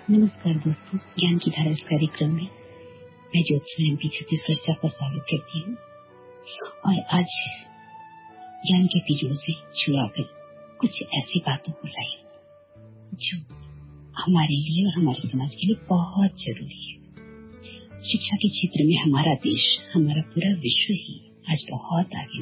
नमस्कार दोस्तों, ज्ञान की धारा इस कार्यक्रम में मैं ज्योत्सना एमपी छत्तीसगढ़ से आपका स्वागत करती हूँ। और आज ज्ञान के तिजोर से छुआकर कुछ ऐसी बातों को लाई जो हमारे लिए और हमारे समाज के लिए बहुत जरूरी है। शिक्षा के क्षेत्र में हमारा देश, हमारा पूरा विश्व ही आज बहुत आगे